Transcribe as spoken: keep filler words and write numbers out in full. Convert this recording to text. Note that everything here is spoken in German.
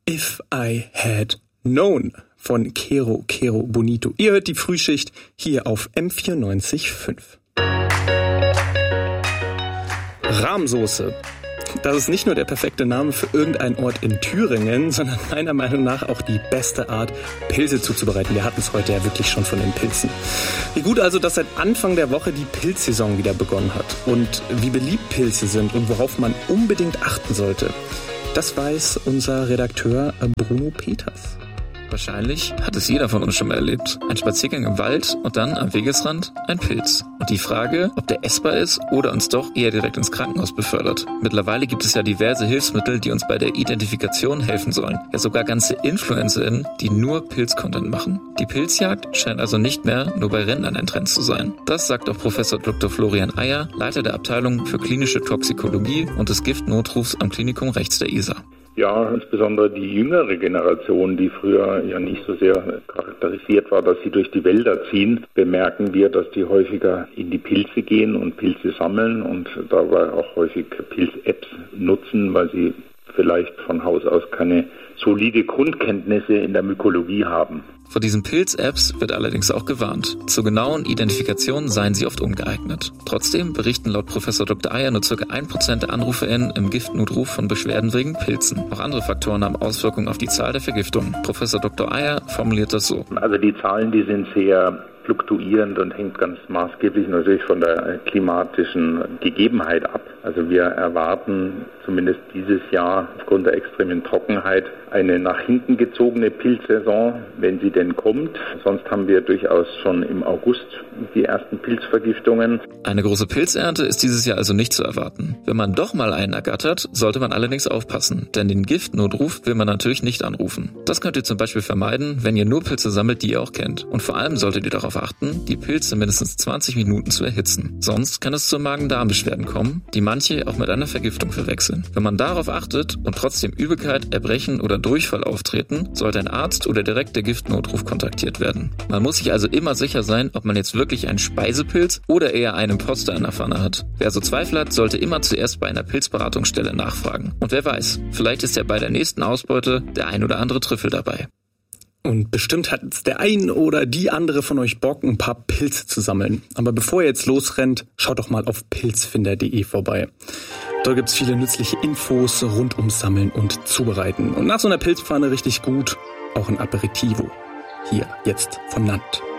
If I Had Known von Kero Kero Bonito. Ihr hört die Frühschicht hier auf M vierundneunzig Komma fünf. Rahmsoße. Das ist nicht nur der perfekte Name für irgendeinen Ort in Thüringen, sondern meiner Meinung nach auch die beste Art, Pilze zuzubereiten. Wir hatten es heute ja wirklich schon von den Pilzen. Wie gut also, dass seit Anfang der Woche die Pilzsaison wieder begonnen hat und wie beliebt Pilze sind und worauf man unbedingt achten sollte. Das weiß unser Redakteur Bruno Peters. Wahrscheinlich hat es jeder von uns schon mal erlebt. Ein Spaziergang im Wald und dann am Wegesrand ein Pilz. Und die Frage, ob der essbar ist oder uns doch eher direkt ins Krankenhaus befördert. Mittlerweile gibt es ja diverse Hilfsmittel, die uns bei der Identifikation helfen sollen. Ja, sogar ganze InfluencerInnen, die nur Pilz-Content machen. Die Pilzjagd scheint also nicht mehr nur bei Rentnern ein Trend zu sein. Das sagt auch Professor Doktor Florian Eyer, Leiter der Abteilung für klinische Toxikologie und des Giftnotrufs am Klinikum rechts der Isar. Ja, insbesondere die jüngere Generation, die früher ja nicht so sehr charakterisiert war, dass sie durch die Wälder ziehen, bemerken wir, dass die häufiger in die Pilze gehen und Pilze sammeln und dabei auch häufig Pilz-Apps nutzen, weil sie vielleicht von Haus aus keine solide Grundkenntnisse in der Mykologie haben. Vor diesen Pilz-Apps wird allerdings auch gewarnt. Zur genauen Identifikation seien sie oft ungeeignet. Trotzdem berichten laut Professor Doktor Eyer nur ca. ein Prozent der AnruferInnen im Giftnotruf von Beschwerden wegen Pilzen. Auch andere Faktoren haben Auswirkungen auf die Zahl der Vergiftungen. Professor Doktor Eyer formuliert das so. Also die Zahlen, die sind sehr fluktuierend und hängt ganz maßgeblich natürlich von der klimatischen Gegebenheit ab. Also wir erwarten zumindest dieses Jahr aufgrund der extremen Trockenheit eine nach hinten gezogene Pilzsaison, wenn sie denn kommt. Sonst haben wir durchaus schon im August die ersten Pilzvergiftungen. Eine große Pilzernte ist dieses Jahr also nicht zu erwarten. Wenn man doch mal einen ergattert, sollte man allerdings aufpassen, denn den Giftnotruf will man natürlich nicht anrufen. Das könnt ihr zum Beispiel vermeiden, wenn ihr nur Pilze sammelt, die ihr auch kennt. Und vor allem solltet ihr darauf achten, die Pilze mindestens zwanzig Minuten zu erhitzen. Sonst kann es zu Magen-Darm-Beschwerden kommen, die manche auch mit einer Vergiftung verwechseln. Wenn man darauf achtet und trotzdem Übelkeit, Erbrechen oder Durchfall auftreten, sollte ein Arzt oder direkt der Giftnotruf kontaktiert werden. Man muss sich also immer sicher sein, ob man jetzt wirklich einen Speisepilz oder eher einen Imposter in der Pfanne hat. Wer so Zweifel hat, sollte immer zuerst bei einer Pilzberatungsstelle nachfragen. Und wer weiß, vielleicht ist ja bei der nächsten Ausbeute der ein oder andere Trüffel dabei. Und bestimmt hat jetzt der ein oder die andere von euch Bock, ein paar Pilze zu sammeln. Aber bevor ihr jetzt losrennt, schaut doch mal auf pilzfinder punkt de vorbei. Dort gibt's viele nützliche Infos rund ums Sammeln und Zubereiten. Und nach so einer Pilzpfanne richtig gut auch ein Aperitivo. Hier, jetzt von Land.